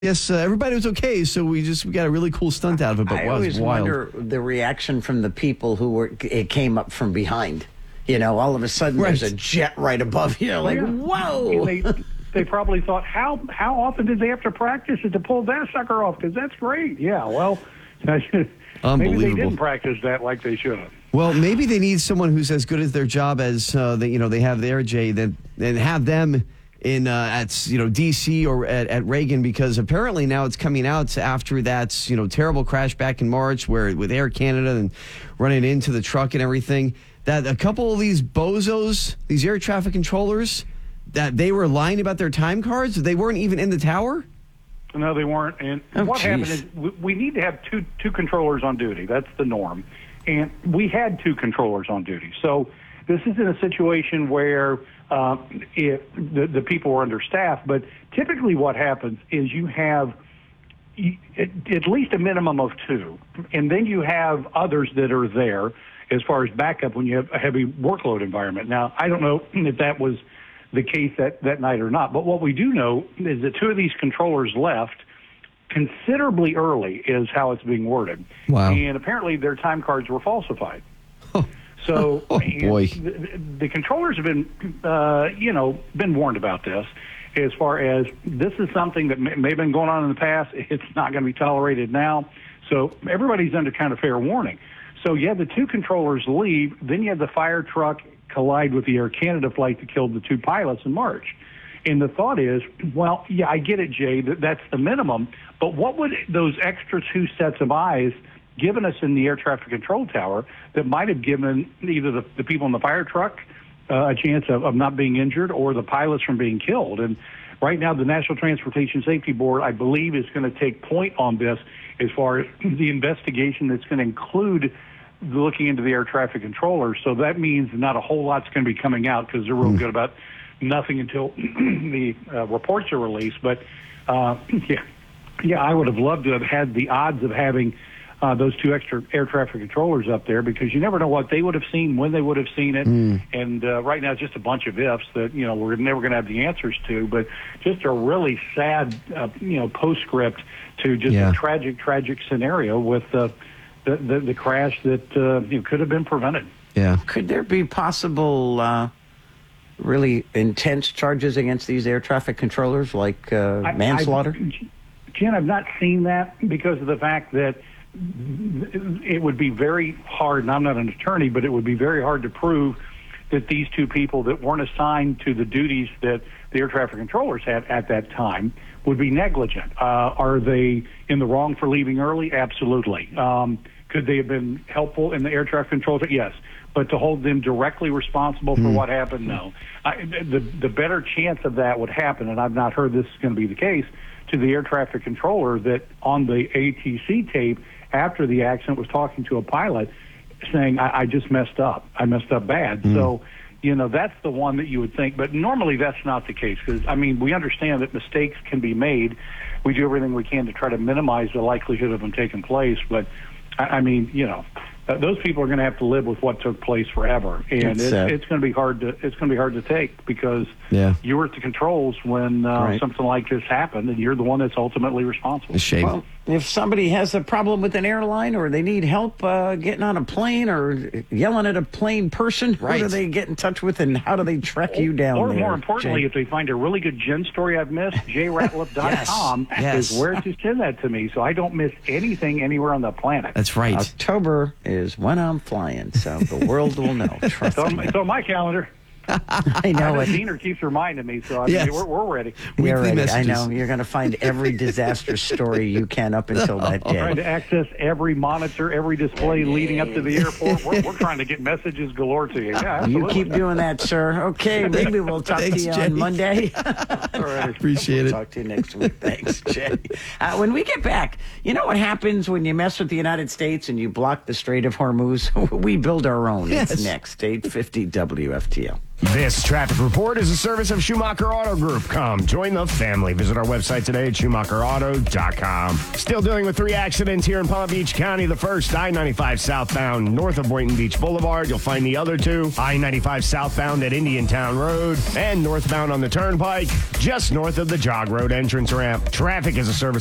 Yes, everybody was okay, so we got a really cool stunt out of it, but I it was always wild. wonder the reaction from the people it came up from behind. All of a sudden there's a jet right above you. Like, whoa! They probably thought, how often did they have to practice it to pull that sucker off? Because that's great. Yeah, well, maybe they didn't practice that like they should have. Well, maybe they need someone who's as good at their job as they have there, Jay, and have them in at DC or at Reagan, because apparently now it's coming out after that terrible crash back in March with Air Canada and running into the truck and everything, that a couple of these bozos, these air traffic controllers, that they were lying about their time cards. They weren't even in the tower. No, they weren't. And what happened is we need to have two controllers on duty. That's the norm. And we had two controllers on duty. So this isn't a situation where the people were understaffed. But typically what happens is you have at least a minimum of two. And then you have others that are there as far as backup when you have a heavy workload environment. Now, I don't know if that was the case that night or not. But what we do know is that two of these controllers left considerably early, is how it's being worded. Wow. And apparently their time cards were falsified. So boy. The controllers have been, been warned about this, as far as this is something that may have been going on in the past. It's not going to be tolerated now. So everybody's under kind of fair warning. So you have the two controllers leave, then you have the fire truck collide with the Air Canada flight that killed the two pilots in March. And the thought is, well, yeah, I get it, Jay, that's the minimum, but what would those extra two sets of eyes given us in the air traffic control tower that might have given either the people in the fire truck a chance of not being injured, or the pilots from being killed? And right now, the National Transportation Safety Board, I believe, is going to take point on this as far as the investigation that's going to include looking into the air traffic controllers. So that means not a whole lot's going to be coming out, because they're real good about nothing until the reports are released. But I would have loved to have had the odds of having those two extra air traffic controllers up there, because you never know what they would have seen, when they would have seen it. And right now it's just a bunch of ifs that we're never going to have the answers to. But just a really sad postscript to just a tragic scenario with the crash that could have been prevented. Yeah. Could there be possible really intense charges against these air traffic controllers, like manslaughter? Jen, I've not seen that, because of the fact that it would be very hard, and I'm not an attorney, but it would be very hard to prove that these two people that weren't assigned to the duties that the air traffic controllers had at that time would be negligent. Are they in the wrong for leaving early? Absolutely. Could they have been helpful in the air traffic control? Yes. But to hold them directly responsible for what happened, no. The better chance of that would happen, and I've not heard this is going to be the case, to the air traffic controller that on the ATC tape after the accident was talking to a pilot saying, I just messed up. I messed up bad. So, that's the one that you would think. But normally that's not the case, because, we understand that mistakes can be made. We do everything we can to try to minimize the likelihood of them taking place. But, those people are going to have to live with what took place forever, and it's going to be hard to take, because you were at the controls when something like this happened, and you're the one that's ultimately responsible. A shame. Well, if somebody has a problem with an airline, or they need help getting on a plane, or yelling at a plane person, who do they get in touch with, and how do they track you down? Or there, more importantly, if they find a really good Jen story I've missed, jratliff.com is where to send that to me, so I don't miss anything anywhere on the planet. That's right. October is when I'm flying, so the world will know. Trust me. It's on my calendar. I know it. Diener keeps reminding me, so we're ready. We're ready. I know. You're going to find every disaster story you can up until that day. Trying to access every monitor, every display leading up to the airport. We're trying to get messages galore to you. Yeah, you keep doing that, sir. Okay, maybe we'll talk to you on Monday. All right. Appreciate it. Talk to you next week. Thanks, Jay. When we get back, you know what happens when you mess with the United States and you block the Strait of Hormuz? We build our own. Yes. It's next, 850 WFTL. This traffic report is a service of Schumacher Auto Group. Come join the family. Visit our website today at SchumacherAuto.com. Still dealing with 3 accidents here in Palm Beach County. The first, I-95 southbound north of Boynton Beach Boulevard. You'll find the other 2, I-95 southbound at Indiantown Road and northbound on the Turnpike, just north of the Jog Road entrance ramp. Traffic is a service